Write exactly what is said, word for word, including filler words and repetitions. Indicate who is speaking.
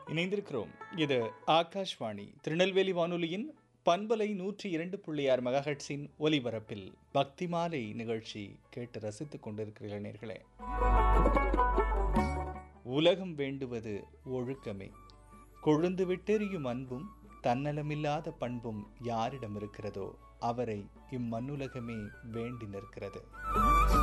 Speaker 1: இணைந்திருக்கிறோம். இது ஆகாஷ்வாணி திருநெல்வேலி வானொலியின் பண்பலை நூற்றி இரண்டு புள்ளி ஆறு மெகாஹெட்ஸின் ஒலிபரப்பில் பக்தி மாலை நிகழ்ச்சி கேட்டு ரசித்துக் கொண்டிருக்கிறீர்கள் நேர்களே. உலகம் வேண்டுவது ஒழுக்கமே. கொழுந்து விட்டெறியும் அன்பும் தன்னலமில்லாத பண்பும் யாரிடம் இருக்கிறதோ அவரை இம்மண்ணுலகமே வேண்டி நிற்கிறது.